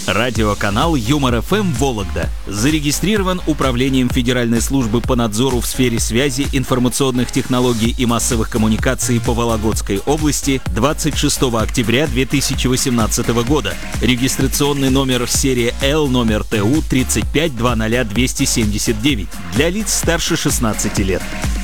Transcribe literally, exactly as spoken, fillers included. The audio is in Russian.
Радиоканал Юмор-ФМ Вологда зарегистрирован Управлением Федеральной службы по надзору в сфере связи, информационных технологий и массовых коммуникаций по Вологодской области двадцать шестого октября две тысячи восемнадцатого года. Регистрационный номер серия Л номер ТУ тридцать пять двадцать двести семьдесят девять для лиц старше шестнадцати лет.